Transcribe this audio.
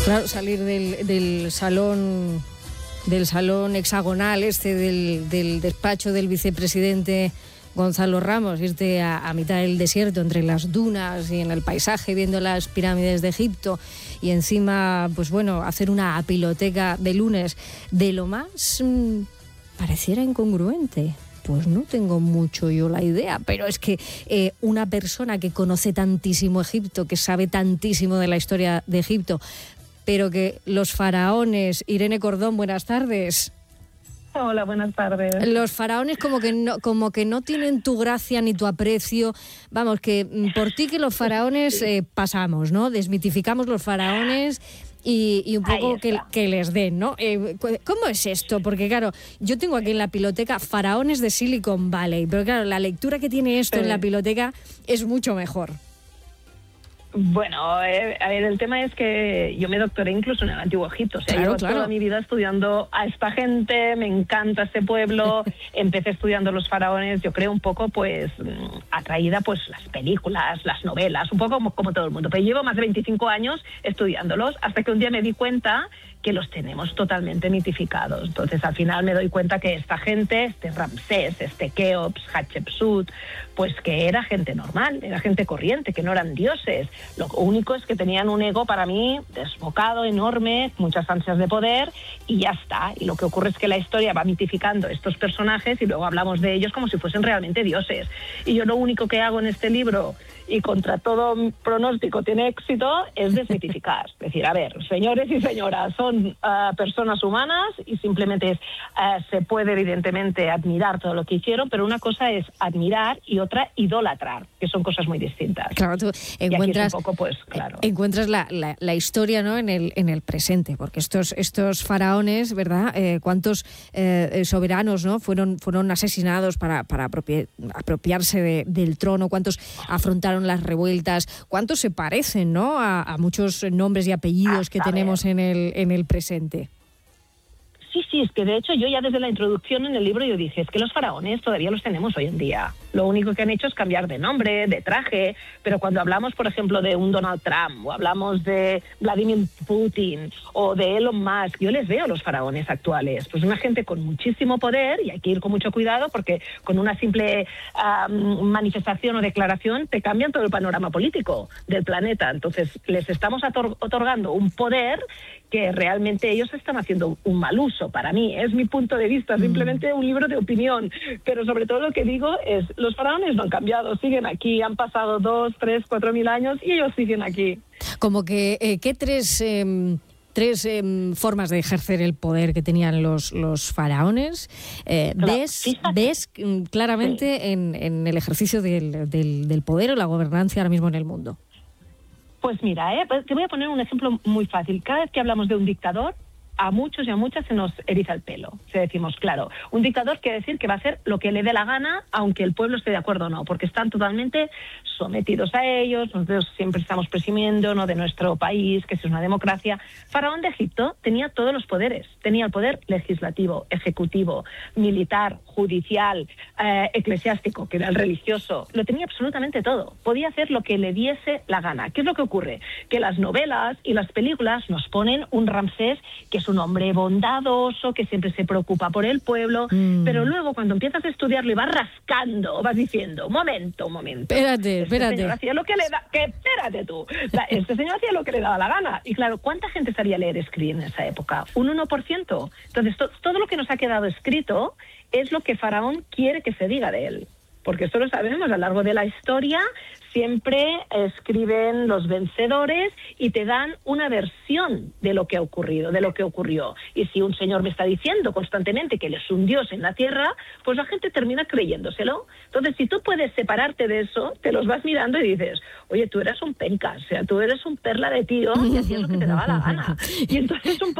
Claro, salir del salón hexagonal del despacho del vicepresidente Gonzalo Ramos, irte a mitad del desierto, entre las dunas y en el paisaje, viendo las pirámides de Egipto, y encima, pues bueno, hacer una piloteca de lunes de lo más pareciera incongruente. Pues no tengo mucho yo la idea, pero es que una persona que conoce tantísimo Egipto, que sabe tantísimo de la historia de Egipto, pero que los faraones... Irene Cordón, buenas tardes. Hola, buenas tardes. Los faraones como que no tienen tu gracia ni tu aprecio. Vamos, que por ti que los faraones pasamos, ¿no? Desmitificamos los faraones y un poco que les den, ¿no? ¿Cómo es esto? Porque claro, yo tengo aquí en la piloteca faraones de Silicon Valley, pero claro, la lectura que tiene esto en la piloteca es mucho mejor. Bueno, a ver, el tema es que yo me doctoré incluso en el Antiguo Egipto. O sea, llevo toda mi vida estudiando a esta gente, me encanta este pueblo. Empecé estudiando los faraones, yo creo un poco, pues, atraída, pues, las películas, las novelas, un poco como todo el mundo. Pero llevo más de 25 años estudiándolos, hasta que un día me di cuenta que los tenemos totalmente mitificados. Entonces, al final me doy cuenta que esta gente, este Ramsés, este Keops, Hatshepsut, pues que era gente normal, era gente corriente, que no eran dioses. Lo único es que tenían un ego, para mí, desbocado, enorme, muchas ansias de poder, y ya está. Y lo que ocurre es que la historia va mitificando estos personajes y luego hablamos de ellos como si fuesen realmente dioses. Y yo lo único que hago en este libro, y contra todo pronóstico tiene éxito, es desmitificar. Es decir, a ver, señores y señoras, son personas humanas y simplemente se puede evidentemente admirar todo lo que hicieron, pero una cosa es admirar y otra idolatrar, que son cosas muy distintas. Claro, tú encuentras, un poco, pues, claro, encuentras la historia, ¿no?, en el presente, porque estos faraones, ¿verdad? ¿Cuántos soberanos, ¿no?, fueron asesinados para apropiarse del trono? ¿Cuántos afrontaron las revueltas? ¿Cuántos se parecen, ¿no?, a muchos nombres y apellidos que tenemos en el presente? Sí, es que de hecho yo ya desde la introducción en el libro yo dije, es que los faraones todavía los tenemos hoy en día. Lo único que han hecho es cambiar de nombre, de traje, pero cuando hablamos, por ejemplo, de un Donald Trump, o hablamos de Vladimir Putin, o de Elon Musk, yo les veo a los faraones actuales. Pues una gente con muchísimo poder, y hay que ir con mucho cuidado, porque con una simple manifestación o declaración te cambian todo el panorama político del planeta. Entonces les estamos otorgando un poder que realmente ellos están haciendo un mal uso. Para mí, es mi punto de vista, simplemente un libro de opinión, pero sobre todo lo que digo es, los faraones no han cambiado, siguen aquí, han pasado 2, 3, 4 mil años y ellos siguen aquí. Como que, ¿qué tres formas de ejercer el poder que tenían los faraones ves claramente en el ejercicio del poder o la gobernanza ahora mismo en el mundo? Pues mira, te voy a poner un ejemplo muy fácil. Cada vez que hablamos de un dictador, a muchos y a muchas se nos eriza el pelo. Se decimos, claro, un dictador quiere decir que va a hacer lo que le dé la gana, aunque el pueblo esté de acuerdo o no, porque están totalmente sometidos a ellos. Nosotros siempre estamos presumiendo, ¿no?, de nuestro país, que es una democracia. Faraón de Egipto tenía todos los poderes. Tenía el poder legislativo, ejecutivo, militar, judicial, eclesiástico, que era el religioso. Lo tenía absolutamente todo. Podía hacer lo que le diese la gana. ¿Qué es lo que ocurre? Que las novelas y las películas nos ponen un Ramsés que es un hombre bondadoso, que siempre se preocupa por el pueblo, pero luego cuando empiezas a estudiarlo y vas rascando, vas diciendo, momento. Espérate. Señor hacía lo que le da, espérate tú. Este señor hacía lo que le daba la gana. Y claro, ¿cuánta gente sabía leer y escribir en esa época? Un 1%. Entonces, todo lo que nos ha quedado escrito es lo que Faraón quiere que se diga de él. Porque esto lo sabemos, a lo largo de la historia siempre escriben los vencedores y te dan una versión de lo que ha ocurrido, de lo que ocurrió. Y si un señor me está diciendo constantemente que él es un dios en la tierra, pues la gente termina creyéndoselo. Entonces, si tú puedes separarte de eso, te los vas mirando y dices, oye, tú eres un penca, o sea, tú eres un perla de tío y hacías lo que te daba la gana. Y entonces un